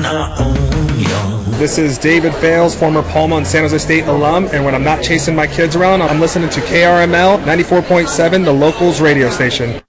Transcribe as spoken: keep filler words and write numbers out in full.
our own young. This is David Fales, former Palma and San Jose State alum, and when I'm not chasing my kids around, I'm listening to K R M L ninety-four point seven, the Locals radio station.